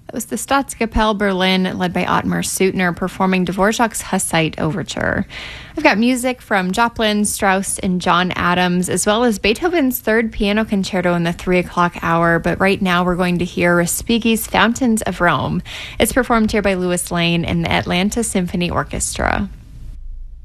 That was the Staatskapelle Berlin, led by Ottmar Suitner, performing Dvorak's Hussite Overture. I've got music from Joplin, Strauss, and John Adams, as well as Beethoven's Third Piano Concerto in the 3 o'clock hour. But right now we're going to hear Respighi's Fountains of Rome. It's performed here by Louis Lane and the Atlanta Symphony Orchestra.